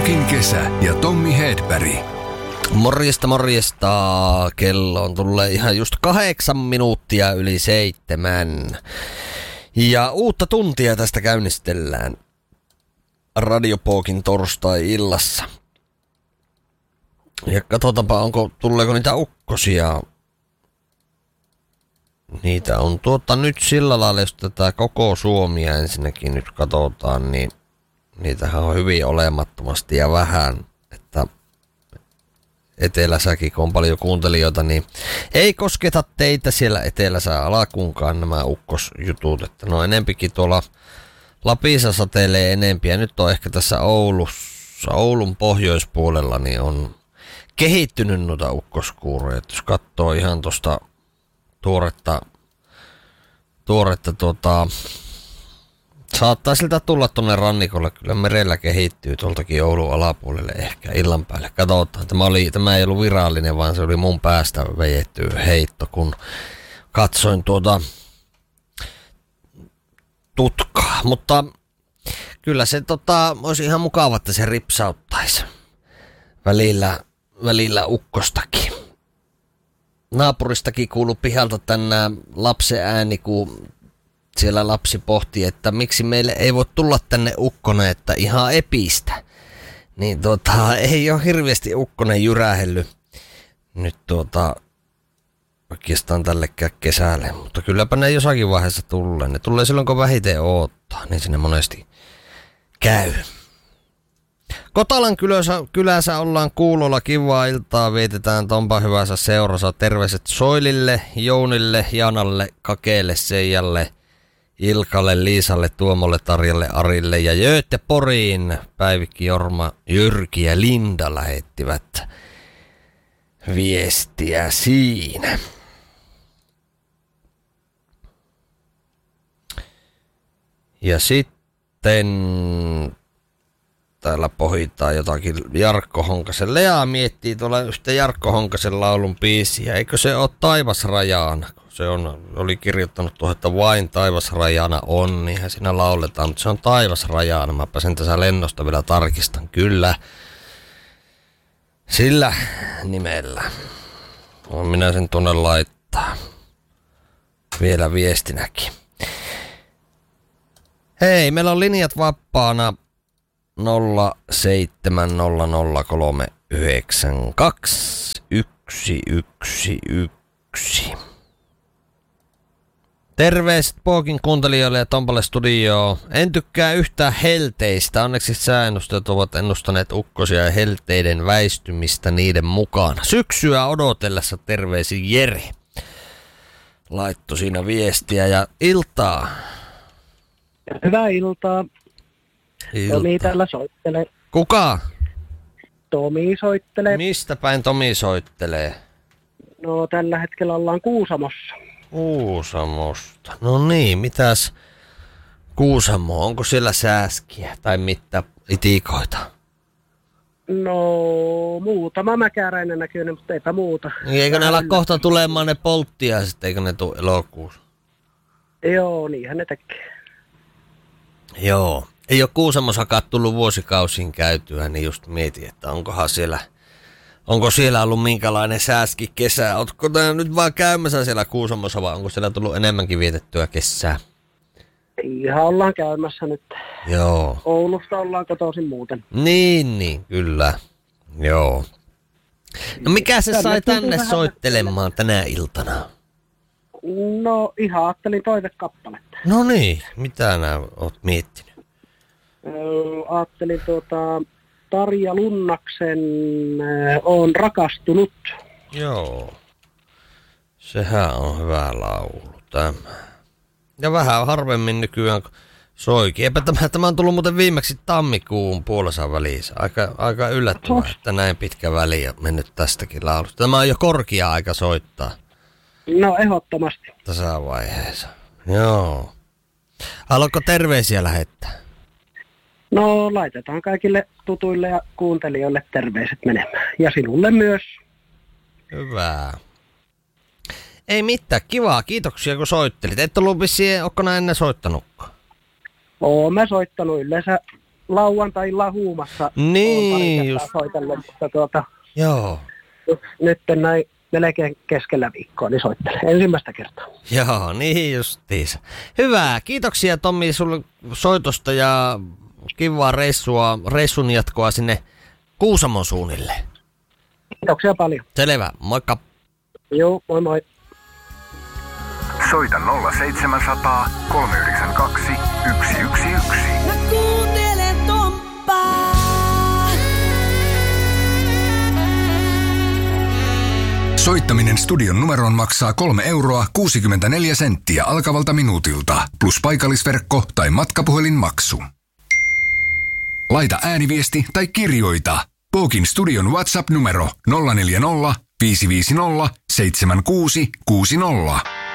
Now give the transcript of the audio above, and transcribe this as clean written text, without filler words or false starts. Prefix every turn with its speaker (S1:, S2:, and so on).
S1: Puukin kesä ja Tommi Hedberg.
S2: Morjesta, morjesta. Kello on tullut ihan just 8 minuuttia yli 7. Ja uutta tuntia tästä käynnistellään Radio Puukin torstai-illassa. Ja katsotaanpa, tuleeko niitä ukkosia. Niitä on nyt sillä lailla, jos tätä koko Suomia ensinnäkin nyt katsotaan, niin niitähän on hyvin olemattomasti ja vähän, että eteläsäkin, kun on paljon kuuntelijoita, niin ei kosketa teitä siellä eteläsä alakuunkaan nämä ukkosjutut, että no enempikin tuolla Lapissa satelee enempiä. Nyt on ehkä tässä Oulun pohjoispuolella, niin on kehittynyt noita ukkoskuuroja, että jos katsoo ihan tuosta tuoretta saattaa siltä tulla tuonne rannikolle. Kyllä merellä kehittyy tuoltakin Oulun alapuolelle ehkä illan päälle. Katsotaan. Tämä ei ollut virallinen, vaan se oli mun päästä vejetty heitto, kun katsoin tutkaa. Mutta kyllä se olisi ihan mukava, että se ripsauttaisi välillä ukkostakin. Naapuristakin kuului pihalta tänään lapsen ääni, kun siellä lapsi pohti, että miksi meille ei voi tulla tänne ukkonen, että ihan epistä. Niin ei ole hirveästi ukkonen jyrähellyt nyt oikeastaan tällekään kesälle. Mutta kylläpä ne jossakin vaiheessa tulee. Ne tulee silloin, kun vähiten odottaa, niin sinne monesti käy. Kotalan kylässä ollaan kuulolla, kivaa iltaa, vietetään Tompa hyvässä seurassa. Terveiset Soilille, Jounille, Janalle, Kakeelle, Seijalle, Ilkalle, Liisalle, Tuomolle, Tarjalle, Arille ja Jöötte Poriin. Päivikki, Jorma, Jyrki ja Linda lähettivät viestiä siinä. Ja sitten täällä pohitaan jotakin Jarkko Honkasen. Lea miettii tuolla yhtä Jarkko Honkasen laulun biisiä. Eikö se ole Taivasrajaana? Se oli kirjoittanut tuohon, että vain taivasrajana on, niinhän siinä lauletaan, mutta se on Taivasrajaana. Mäpä sen tässä lennosta vielä tarkistan. Kyllä, sillä nimellä. Voin minä sen tuonne laittaa vielä viestinäkin. Hei, meillä on linjat vapaana 07103921111. Terveiset Puukin kuuntelijoille ja Tompalle studioon. En tykkää yhtään helteistä. Onneksi säännöstöt ovat ennustaneet ukkosia ja helteiden väistymistä niiden mukana. Syksyä odotellessa terveisin Jere. Laitto siinä viestiä ja iltaa.
S3: Hyvää iltaa. Tomi täällä soittelee.
S2: Kuka?
S3: Tomi soittelee.
S2: Mistä päin Tomi soittelee?
S3: No tällä hetkellä ollaan Kuusamossa.
S2: Kuusamosta. No niin, mitäs Kuusamo? Onko siellä sääskiä tai mitä itikoita?
S3: No muutama mäkäräinen näköinen, mutta eipä muuta.
S2: Niin, eikö ne ala kohta tulemaan ne polttiaiset, eikö ne tule elokuussa?
S3: Joo, niinhän ne tekee.
S2: Joo. Ei ole Kuusamossakaan tullut vuosikausiin käytyä, niin just mietin, että onko siellä ollut minkälainen sääski kesä? Ootko nyt vaan käymässä siellä Kuusamossa vai onko siellä tullut enemmänkin vietettyä kesää?
S3: Ihan ollaan käymässä nyt.
S2: Joo.
S3: Oulusta ollaan kotoisin muuten.
S2: Niin, kyllä. Joo. No mikä se sai tänne soittelemaan tänä iltana?
S3: No ihan ajattelin toivekappaletta.
S2: No niin, mitä nää oot miettinyt?
S3: Ajattelin Tarja Lunnaksen On rakastunut.
S2: Joo. Sehän on hyvä laulu tämä. Ja vähän harvemmin nykyään soikin. Eipä tämä on tullut muuten viimeksi tammikuun puolessa välissä. Aika yllättävää, että näin pitkä väli on mennyt tästäkin laulusta. Tämä on jo korkea aika soittaa.
S3: No ehdottomasti.
S2: Tässä vaiheessa. Joo. Haluatko terveisiä lähettää?
S3: No laitetaan kaikille tutuille ja kuuntelijoille terveiset menemään. Ja sinulle myös.
S2: Hyvä. Ei mitään, kivaa. Kiitoksia kun soittelit. Et ollut vissiin, ootko näin ennen soittanutkaan?
S3: Oon mä soittanut yleensä lauantailla huumassa.
S2: Niin,
S3: just. Soitellut, mutta
S2: Joo.
S3: nyt näin melkein keskellä viikkoa, niin soittelen ensimmäistä kertaa.
S2: Joo, niin justiinsa. Hyvä. Kiitoksia Tommi sulle soitosta ja kivaa reissun jatkoa sinne Kuusamon suunnille.
S3: Kiitoksia paljon.
S2: Selvä. Moikka.
S3: Joo, moi moi.
S1: Soita 0700 392 111.
S4: Mä kuuntelen Tomppaa.
S1: Soittaminen studion numeroon maksaa 3,64 € alkavalta minuutilta, plus paikallisverkko tai matkapuhelinmaksu. Laita ääniviesti tai kirjoita. Pookin studion WhatsApp-numero 040 550 7660.